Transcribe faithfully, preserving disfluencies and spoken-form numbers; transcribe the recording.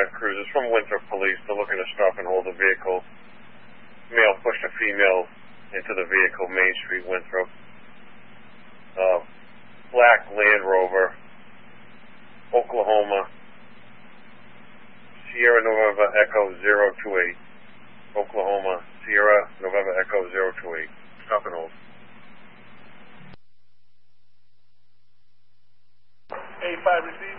five cruisers from Winthrop Police. They're looking to stop and hold a vehicle. Male pushed a female into the vehicle, Main Street, Winthrop. Uh, black Land Rover, Oklahoma, Sierra November Echo zero two eight. Oklahoma, Sierra November Echo zero two eight. Stop and hold. A five received.